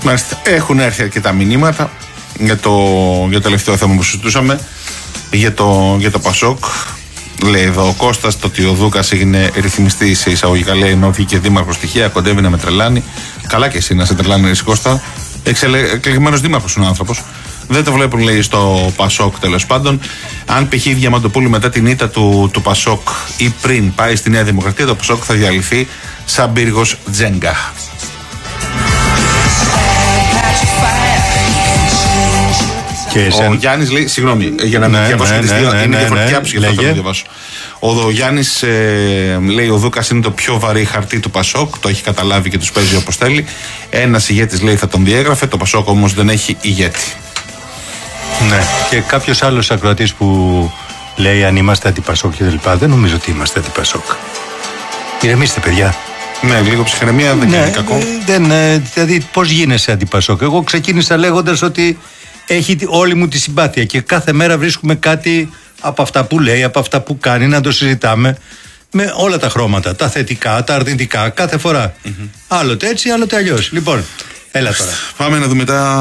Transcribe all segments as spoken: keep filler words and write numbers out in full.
Μάλιστα. Έχουν έρθει αρκετά μηνύματα για το, για το τελευταίο θέμα που συζητούσαμε, για το, για το Πασόκ. Λέει εδώ ο Κώστας το ότι ο Δούκας έγινε ρυθμιστή σε εισαγωγικά, λέει, ενώ βγήκε δήμαρχος στοιχεία, κοντεύει να με τρελάνει. Καλά και εσύ να σε τρελάνει, εσύ Κώστα. Εκλεγμένος δήμαρχος είναι ο άνθρωπος. Δεν το βλέπουν, λέει, στο Πασόκ τέλος πάντων. Αν π.χ. η Διαμαντοπούλου μετά την ήττα του, του Πασόκ ή πριν πάει στη Νέα Δημοκρατία, το Πασόκ θα διαλυθεί σαν πύργος Τζέγκα. Και ο Γιάννης λέει, συγγνώμη, για να μην διαβάσω, είναι διαφορετική άποψη, γι' αυτό θα το διαβάσω. Ο Γιάννης ε, λέει: ο Δούκας είναι το πιο βαρύ χαρτί του Πασόκ, το έχει καταλάβει και τους παίζει όπως θέλει. Ένας ηγέτης, λέει, θα τον διέγραφε, το Πασόκ όμως δεν έχει ηγέτη. Ναι, και κάποιος άλλος ακροατής που λέει αν είμαστε αντι-Πασόκ και λοιπά, δεν νομίζω ότι είμαστε αντι-Πασόκ. Ηρεμήστε, παιδιά. Ναι, λίγο ψυχραιμία δεν ναι, είναι κακό. Δεν, δηλαδή, πώς γίνεσαι αντι-Πασόκ? Εγώ ξεκίνησα λέγοντας ότι έχει όλη μου τη συμπάθεια και κάθε μέρα βρίσκουμε κάτι από αυτά που λέει, από αυτά που κάνει, να το συζητάμε με όλα τα χρώματα, τα θετικά, τα αρνητικά, κάθε φορά. Mm-hmm. Άλλοτε έτσι, άλλοτε αλλιώς. Λοιπόν, έλα τώρα. Πάμε να δούμε τα...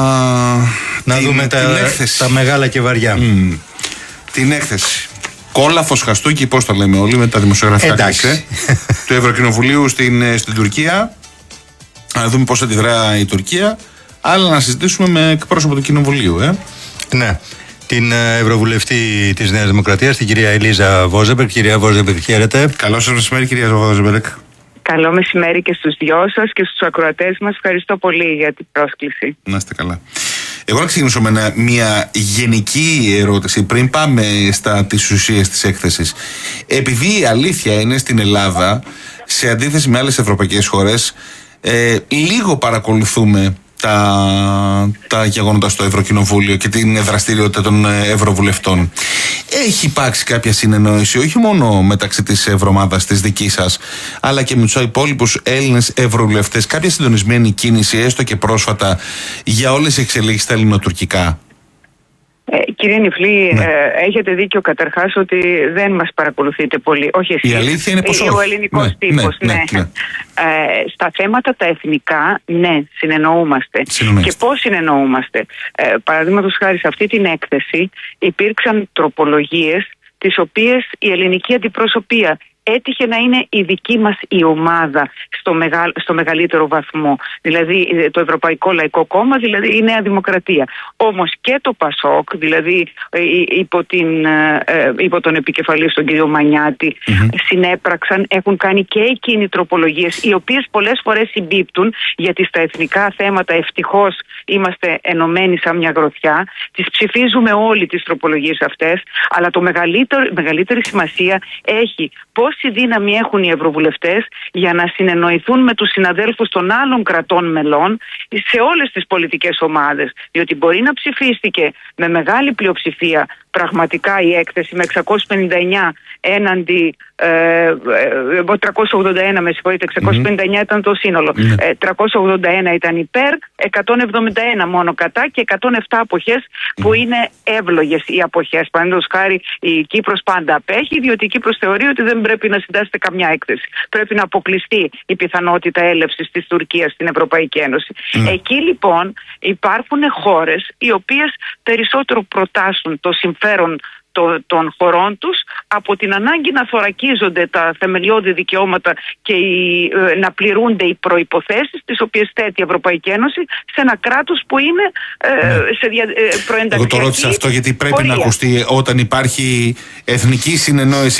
Να την, δούμε τα, τα μεγάλα και βαριά. Mm. Την έκθεση. Κόλαφος Χαστούκι, πώς το λέμε όλοι, με τα δημοσιογραφικά κλισέ του Ευρωκοινοβουλίου στην, στην Τουρκία. Να δούμε πώς αντιδρά η Τουρκία, αλλά να συζητήσουμε με εκπρόσωπο του Κοινοβουλίου, ε. Ναι. Την Ευρωβουλευτή της Νέας Δημοκρατίας, την κυρία Ελίζα Βόζεμπεργκ. Κυρία Βόζεμπεργκ, χαίρετε. Καλό σας μεσημέρι, κυρία Βόζεμπεργκ. Καλό μεσημέρι και στους δυο σας και στους ακροατές μας. Ευχαριστώ πολύ για την πρόσκληση. Να είστε καλά. Εγώ να ξεκινήσω με ένα, μια γενική ερώτηση πριν πάμε στα τις ουσίες της έκθεσης. Επειδή η αλήθεια είναι στην Ελλάδα, σε αντίθεση με άλλες ευρωπαϊκές χώρες, ε, λίγο παρακολουθούμε τα, τα γεγονότα στο Ευρωκοινοβούλιο και την δραστηριότητα των Ευρωβουλευτών. Έχει υπάρξει κάποια συνεννόηση όχι μόνο μεταξύ της Ευρωομάδας της δικής σας, αλλά και με τους υπόλοιπους Έλληνες Ευρωβουλευτές, κάποια συντονισμένη κίνηση, έστω και πρόσφατα, για όλες τις εξελίξεις στα ελληνοτουρκικά? Ε, κύριε Νιφλή, ναι. ε, έχετε δίκιο καταρχάς ότι δεν μας παρακολουθείτε πολύ. Όχι εσείς. Η αλήθεια είναι πως όχι. Ο ελληνικός ναι, τύπος, ναι. ναι. ναι. Ε, στα θέματα τα εθνικά, ναι, συνεννοούμαστε. Και πώς συνεννοούμαστε? Ε, παραδείγματος χάρη, σε αυτή την έκθεση υπήρξαν τροπολογίες τις οποίες η ελληνική αντιπροσωπεία έτυχε να είναι η δική μας η ομάδα στο, μεγα, στο μεγαλύτερο βαθμό. Δηλαδή το Ευρωπαϊκό Λαϊκό Κόμμα, δηλαδή η Νέα Δημοκρατία. Όμως και το Πασόκ, δηλαδή υπό, την, υπό τον επικεφαλή στον κύριο Μανιάτη, mm-hmm. συνέπραξαν, έχουν κάνει και εκείνοι τροπολογίες, οι οποίες πολλές φορές συμπίπτουν, γιατί στα εθνικά θέματα ευτυχώς είμαστε ενωμένοι σαν μια γροθιά. Τις ψηφίζουμε όλοι τις τροπολογίες αυτές, αλλά το μεγαλύτερο, μεγαλύτερη σημασία έχει πόση δύναμη έχουν οι ευρωβουλευτές για να συνεννοηθούν με τους συναδέλφους των άλλων κρατών μελών σε όλες τις πολιτικές ομάδες. Διότι μπορεί να ψηφίστηκε με μεγάλη πλειοψηφία πραγματικά η έκθεση με εξακόσια πενήντα εννιά έναντι ε, τριακόσια ογδόντα ένα, με συγχωρείτε, εξακόσια πενήντα εννιά mm-hmm. ήταν το σύνολο. Mm-hmm. Ε, τριακόσια ογδόντα ένα ήταν υπέρ, εκατόν εβδομήντα ένα μόνο κατά και εκατόν επτά αποχές που mm-hmm. είναι εύλογες οι αποχές. Παραδείγματος χάρη η Κύπρος πάντα απέχει, διότι η Κύπρος θεωρεί ότι δεν πρέπει να συντάσσεται καμιά έκθεση. Πρέπει να αποκλειστεί η πιθανότητα έλευσης της Τουρκίας στην Ευρωπαϊκή Ένωση. Mm-hmm. Εκεί λοιπόν υπάρχουν χώρες οι οποίες περισσότερο προτάσουν το συμφέρον των χωρών τους από την ανάγκη να θωρακίζονται τα θεμελιώδη δικαιώματα και οι, ε, να πληρούνται οι προϋποθέσεις τις οποίες θέτει η Ευρωπαϊκή Ένωση σε ένα κράτος που είναι ε, ναι. σε δια, ε, προενταξιακή. Εγώ το ρώτησα αυτό γιατί πρέπει πορεία. να ακουστεί όταν υπάρχει εθνική συνεννόηση